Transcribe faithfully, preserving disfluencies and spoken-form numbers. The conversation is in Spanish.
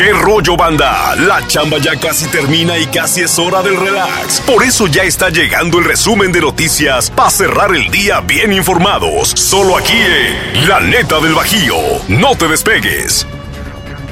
¿Qué rollo, banda? La chamba ya casi termina y casi es hora del relax. Por eso ya está llegando el resumen de noticias para cerrar el día bien informados. Solo aquí en La Neta del Bajío. No te despegues.